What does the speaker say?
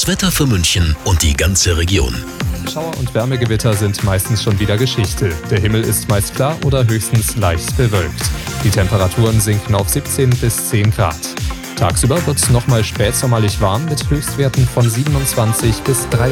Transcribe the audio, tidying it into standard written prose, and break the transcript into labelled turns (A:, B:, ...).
A: Wetter für München und die ganze Region.
B: Schauer und Wärmegewitter sind meistens schon wieder Geschichte. Der Himmel ist meist klar oder höchstens leicht bewölkt. Die Temperaturen sinken auf 17 bis 10 Grad. Tagsüber wird es nochmal spätsommerlich warm mit Höchstwerten von 27 bis 33